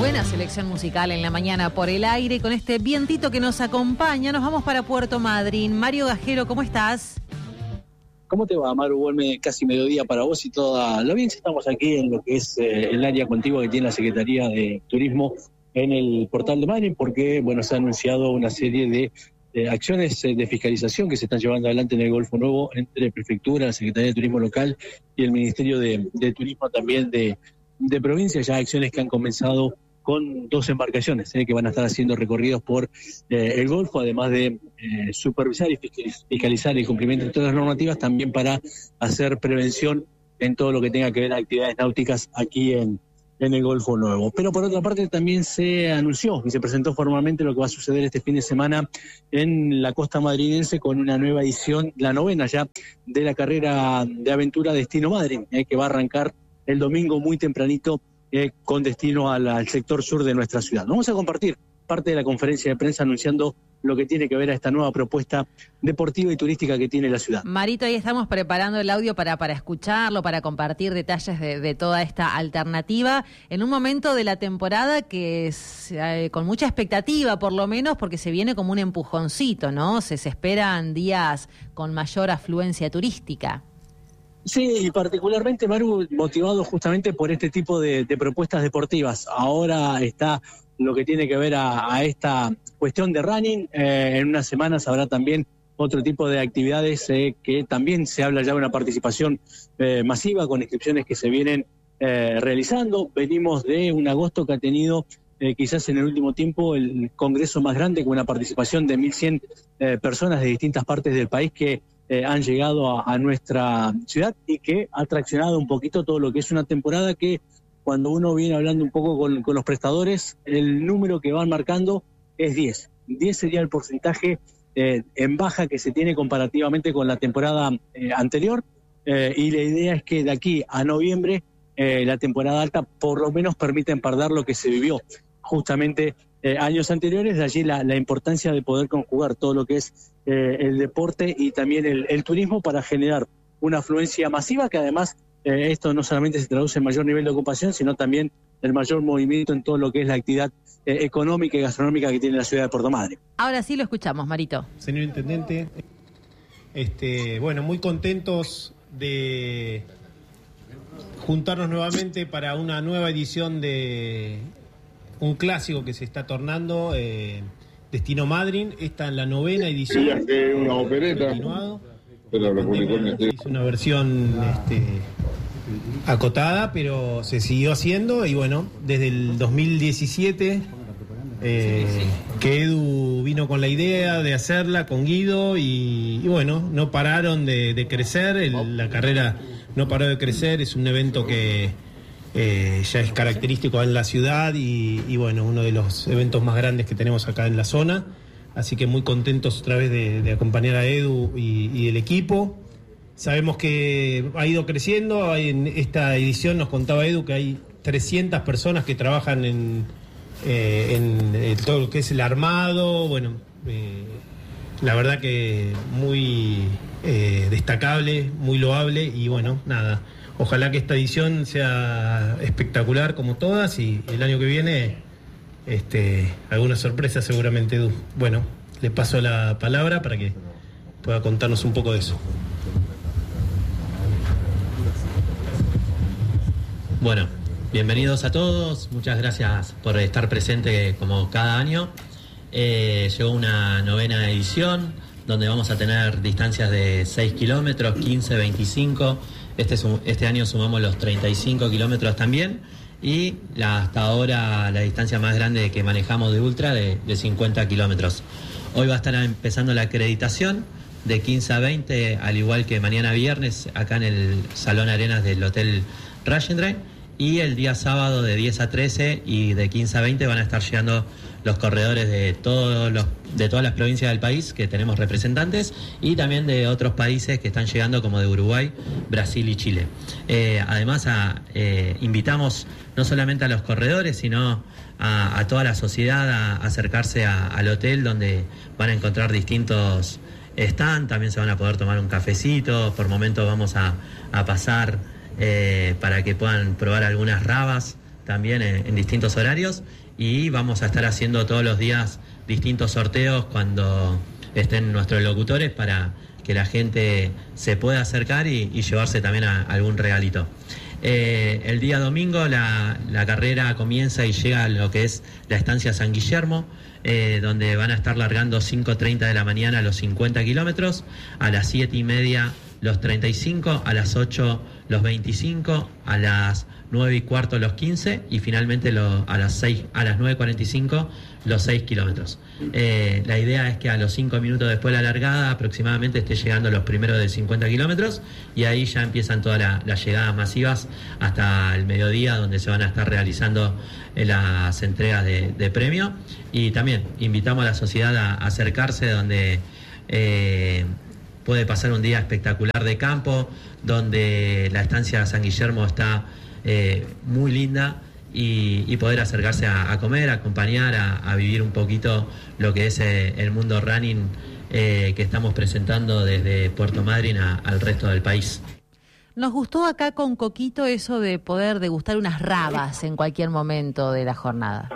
Buena selección musical en la mañana por el aire. Con este vientito que nos acompaña, nos vamos para Puerto Madryn. Mario Gajero, ¿cómo estás? ¿Cómo te va, Maru? Buen casi mediodía para vos y toda la audiencia. Estamos aquí en lo que es el área contigua que tiene la Secretaría de Turismo en el Portal de Madryn, porque se ha anunciado una serie de acciones de fiscalización que se están llevando adelante en el Golfo Nuevo entre Prefectura, la Secretaría de Turismo Local y el Ministerio de Turismo también de provincia. Ya acciones que han comenzado con 2 embarcaciones que van a estar haciendo recorridos por el Golfo, además de supervisar y fiscalizar el cumplimiento de todas las normativas, también para hacer prevención en todo lo que tenga que ver actividades náuticas aquí en el Golfo Nuevo. Pero por otra parte también se anunció y se presentó formalmente lo que va a suceder este fin de semana en la costa madrileña con una nueva edición, la 9ª ya, de la carrera de aventura Destino Madryn, que va a arrancar el domingo muy tempranito con destino al sector sur de nuestra ciudad. Vamos a compartir parte de la conferencia de prensa anunciando lo que tiene que ver a esta nueva propuesta deportiva y turística que tiene la ciudad. Marito, ahí estamos preparando el audio para escucharlo, para compartir detalles de toda esta alternativa, en un momento de la temporada que es con mucha expectativa, por lo menos, porque se viene como un empujoncito, ¿no? Se esperan días con mayor afluencia turística. Sí, y particularmente, Maru, motivado justamente por este tipo de propuestas deportivas. Ahora está lo que tiene que ver a esta cuestión de running. En unas semanas habrá también otro tipo de actividades que también se habla ya de una participación masiva con inscripciones que se vienen realizando. Venimos de un agosto que ha tenido quizás en el último tiempo el congreso más grande, con una participación de 1.100 personas de distintas partes del país que han llegado a nuestra ciudad y que ha traccionado un poquito todo lo que es una temporada que, cuando uno viene hablando un poco con los prestadores, el número que van marcando es 10. 10 sería el porcentaje en baja que se tiene comparativamente con la temporada anterior, y la idea es que de aquí a noviembre la temporada alta por lo menos permita empardar lo que se vivió justamente años anteriores. De allí la importancia de poder conjugar todo lo que es el deporte y también el turismo para generar una afluencia masiva, que además esto no solamente se traduce en mayor nivel de ocupación, sino también el mayor movimiento en todo lo que es la actividad económica y gastronómica que tiene la ciudad de Puerto Madryn. Ahora sí lo escuchamos, Marito. Señor Intendente, muy contentos de juntarnos nuevamente para una nueva edición de un clásico que se está tornando, Destino Madryn. Esta es la 9ª edición. Una opereta. Continuado. Es una versión acotada, pero se siguió haciendo y desde el 2017 que Edu vino con la idea de hacerla con Guido y no pararon de crecer. La carrera no paró de crecer. Es un evento que ya es característico en la ciudad y uno de los eventos más grandes que tenemos acá en la zona. Así que muy contentos otra vez de acompañar a Edu y el equipo. Sabemos que ha ido creciendo. En esta edición nos contaba Edu que hay 300 personas que trabajan en todo lo que es el armado. La verdad que muy destacable, muy loable y ojalá que esta edición sea espectacular como todas y el año que viene alguna sorpresa seguramente, Edu. Le paso la palabra para que pueda contarnos un poco de eso. Bienvenidos a todos, muchas gracias por estar presente como cada año. Llegó una 9ª edición donde vamos a tener distancias de 6 kilómetros, 15, 25. Este año sumamos los 35 kilómetros también y hasta ahora la distancia más grande que manejamos de ultra de 50 kilómetros. Hoy va a estar empezando la acreditación de 15 a 20, al igual que mañana viernes acá en el Salón Arenas del Hotel Rajendra, y el día sábado de 10 a 13 y de 15 a 20 van a estar llegando los corredores de todas las provincias del país que tenemos representantes y también de otros países que están llegando como de Uruguay, Brasil y Chile. Además invitamos no solamente a los corredores sino a toda la sociedad a acercarse al hotel, donde van a encontrar distintos stands. También se van a poder tomar un cafecito. Por momentos vamos a pasar para que puedan probar algunas rabas también en distintos horarios, y vamos a estar haciendo todos los días distintos sorteos cuando estén nuestros locutores para que la gente se pueda acercar y llevarse también algún regalito. El día domingo la carrera comienza y llega a lo que es la estancia San Guillermo, donde van a estar largando 5:30 de la mañana los 50 kilómetros, a las 7:30 los 35, a las 8 los 25, a las 9:15 los 15 y finalmente a las 9:45 los 6 kilómetros. La idea es que a los 5 minutos después de la largada aproximadamente esté llegando los primeros de 50 kilómetros y ahí ya empiezan todas las llegadas masivas hasta el mediodía, donde se van a estar realizando las entregas de premio, y también invitamos a la sociedad a acercarse, donde puede pasar un día espectacular de campo, donde la estancia San Guillermo está muy linda, y poder acercarse a comer, a acompañar, a vivir un poquito lo que es el mundo running que estamos presentando desde Puerto Madryn al resto del país. Nos gustó acá con Coquito eso de poder degustar unas rabas en cualquier momento de la jornada.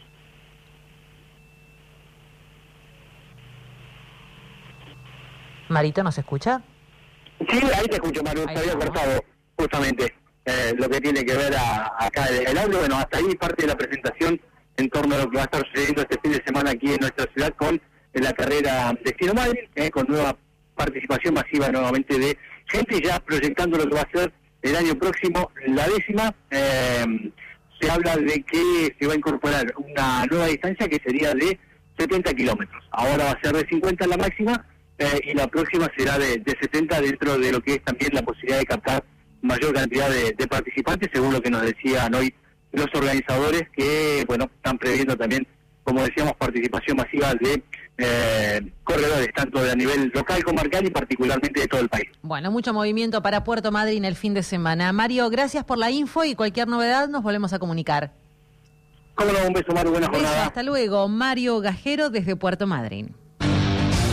Marito, ¿nos escucha? Sí, ahí te escucho, Maru, te había cortado justamente lo que tiene que ver acá el audio. Bueno, hasta ahí parte de la presentación en torno a lo que va a estar sucediendo este fin de semana aquí en nuestra ciudad con la carrera Destino Madryn, con nueva participación masiva nuevamente de gente, ya proyectando lo que va a ser el año próximo, la 10ª. Se habla de que se va a incorporar una nueva distancia que sería de 70 kilómetros. Ahora va a ser de 50 la máxima, y la próxima será de 70, dentro de lo que es también la posibilidad de captar mayor cantidad de participantes, según lo que nos decían hoy los organizadores, que bueno, están previendo también, como decíamos, participación masiva de corredores, tanto de a nivel local, comarcal y particularmente de todo el país. Bueno, mucho movimiento para Puerto Madryn el fin de semana. Mario, gracias por la info, y cualquier novedad nos volvemos a comunicar. Cómo no, un beso, Maru, buena jornada. Hasta luego. Mario Gajero desde Puerto Madryn.